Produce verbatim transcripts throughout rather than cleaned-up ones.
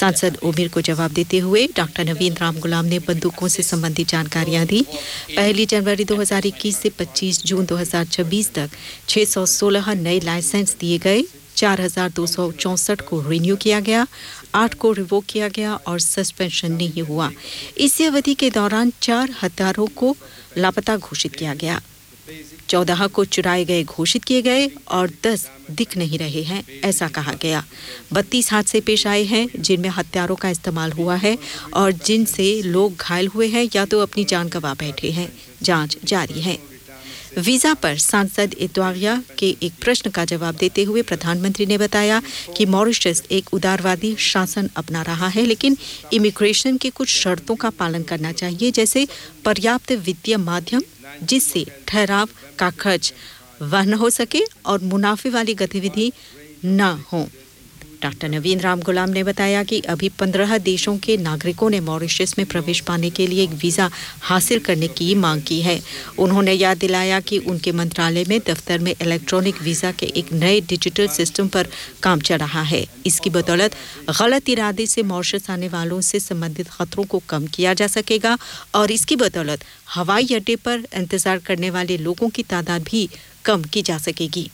सांसद ओमिर को जवाब देते हुए डॉक्टर नवीन राम गुलाम ने बंदूकों से संबंधित जानकारियां दी। पहली जनवरी दो हज़ार इक्कीस से पच्चीस जून दो हज़ार छब्बीस तक छह सौ सोलह नए लाइसेंस दिए गए, चार हज़ार दो सौ चौंसठ को रिन्यू किया गया, आठ को रिवोक किया गया और सस्पेंशन नहीं हुआ। इसी अवधि के दौरान चार हत्यारों को लापता घोषित किया गया, चौदह को चुराए गए घोषित किए गए और दस दिख नहीं रहे हैं, ऐसा कहा गया। बत्तीस हादसे पेश आए हैं जिनमें हत्यारों का इस्तेमाल हुआ है और जिनसे लोग घायल हुए हैं या तो अपनी जान गंवा बैठे हैं। जांच जारी है। वीजा पर सांसद इत्वागिया के एक प्रश्न का जवाब देते हुए प्रधानमंत्री ने बताया कि मॉरिशस एक उदारवादी शासन अपना रहा है, लेकिन इमिग्रेशन की कुछ शर्तों का पालन करना चाहिए, जैसे पर्याप्त वित्तीय माध्यम जिससे ठहराव का खर्च वहन हो सके और मुनाफे वाली गतिविधि न हो। डॉक्टर नवीन राम गुलाम ने बताया कि अभी पंद्रह देशों के नागरिकों ने मॉरिशस में प्रवेश पाने के लिए एक वीज़ा हासिल करने की मांग की है। उन्होंने याद दिलाया कि उनके मंत्रालय में दफ्तर में इलेक्ट्रॉनिक वीज़ा के एक नए डिजिटल सिस्टम पर काम चल रहा है। इसकी बदौलत गलत इरादे से मॉरिशस आने वालों से संबंधित खतरों को कम किया जा सकेगा और इसकी बदौलत हवाई अड्डे पर इंतजार करने वाले लोगों की तादाद भी कम की जा सकेगी।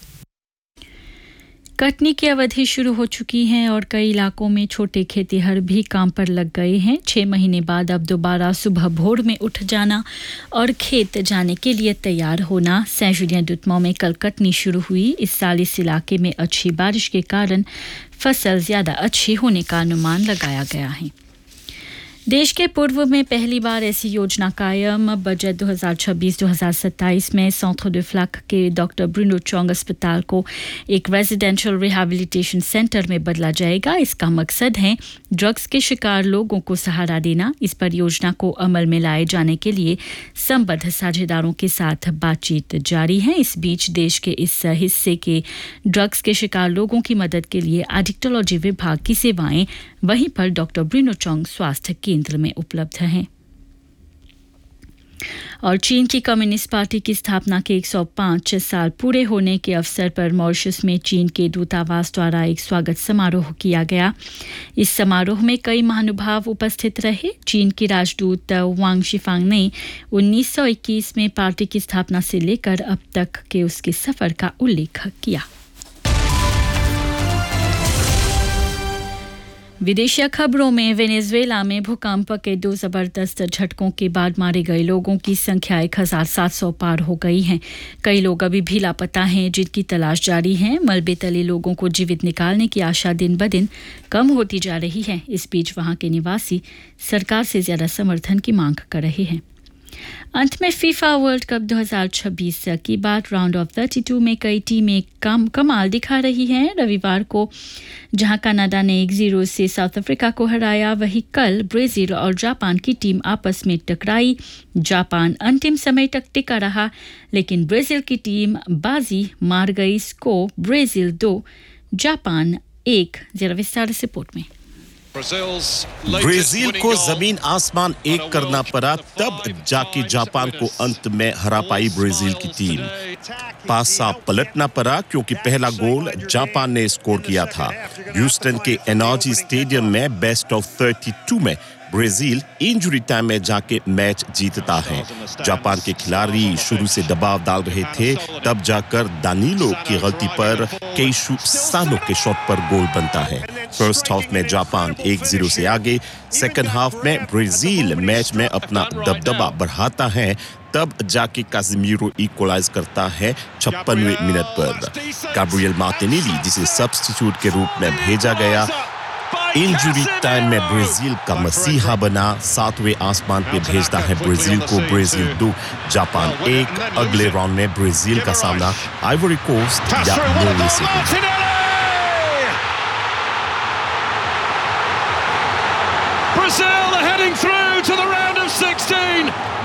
कटनी की अवधि शुरू हो चुकी है और कई इलाकों में छोटे खेतिहर भी काम पर लग गए हैं। छह महीने बाद अब दोबारा सुबह भोर में उठ जाना और खेत जाने के लिए तैयार होना। सेंट जुलियन डुटमॉ में कल कटनी शुरू हुई। इस साल इस इलाके में अच्छी बारिश के कारण फसल ज्यादा अच्छी होने का अनुमान लगाया गया है। देश के पूर्व में पहली बार ऐसी योजना कायम। बजट दो हज़ार छब्बीस दो हज़ार सत्ताईस में सेंटर de Flac के डॉक्टर ब्रूनो चोंग अस्पताल को एक रेजिडेंशियल रिहैबिलिटेशन सेंटर में बदला जाएगा। इसका मकसद है ड्रग्स के शिकार लोगों को सहारा देना। इस परियोजना को अमल में लाए जाने के लिए संबद्ध साझेदारों के साथ बातचीत जारी है। इस बीच देश के इस हिस्से के ड्रग्स के शिकार लोगों की मदद के लिए एडिक्टोलॉजी विभाग की सेवाएं वहीं पर डॉक्टर ब्रूनो चोंग स्वास्थ्य केंद्र में उपलब्ध हैं। और चीन की कम्युनिस्ट पार्टी की स्थापना के एक सौ पाँच साल पूरे होने के अवसर पर मॉरिशस में चीन के दूतावास द्वारा एक स्वागत समारोह किया गया। इस समारोह में कई महानुभाव उपस्थित रहे। चीन की राजदूत वांग शिफांग ने उन्नीस सौ इक्कीस में पार्टी की स्थापना से लेकर अब तक के उसके सफर का उल्लेख किया। विदेशी खबरों में वेनेजुएला में भूकंप के दो जबरदस्त झटकों के बाद मारे गए लोगों की संख्या एक हज़ार सात सौ पार हो गई है। कई लोग अभी भी लापता हैं, जिनकी तलाश जारी है। मलबे तले लोगों को जीवित निकालने की आशा दिन ब दिन कम होती जा रही है। इस बीच वहां के निवासी सरकार से ज्यादा समर्थन की मांग कर रहे हैं। अंत में फीफा वर्ल्ड कप दो हज़ार छब्बीस की बात। राउंड ऑफ बत्तीस में कई टीमें कम कमाल दिखा रही हैं। रविवार को जहां कनाडा ने एक जीरो से साउथ अफ्रीका को हराया, वहीं कल ब्राजील और जापान की टीम आपस में टकराई। जापान अंतिम समय तक टिका रहा, लेकिन ब्राजील की टीम बाजी मार गई। स्कोर ब्राजील दो जापान एक। जरा विस्तार से रिपोर्ट में। ब्राजील को जमीन आसमान एक करना पड़ा, तब जाके जापान को अंत में हरा पाई ब्राजील की टीम। पासा पलटना पड़ा क्योंकि पहला गोल जापान ने स्कोर किया था। ह्यूस्टन के एनर्जी स्टेडियम में बेस्ट ऑफ बत्तीस में ब्राजील इंजरी टाइम में जाके मैच जीतता है। जापान के खिलाड़ी शुरू से दबाव डाल रहे थे, तब जाकर दानिलो की गलती पर केशु सानो के शॉट पर गोल बनता है। फर्स्ट हाफ में जापान एक जीरो से आगे। सेकंड हाफ में ब्राजील मैच में अपना दबदबा बढ़ाता है, तब जाके कासिमिरो इक्वलाइज करता है छप्पनवें मिनट पर। गैब्रियल मार्टिनेली, जिसे सब्स्टिट्यूट के रूप में भेजा गया, इंजरी टाइम में ब्राजील का मसीहा बना। सातवें आसमान पे भेजता है ब्राजील को। ब्राजील दो जापान एक। अगले राउंड में ब्राजील का सामना आइवरी कोस्ट या नॉर्वे से होगा। Brazil are heading through to the round of sixteen.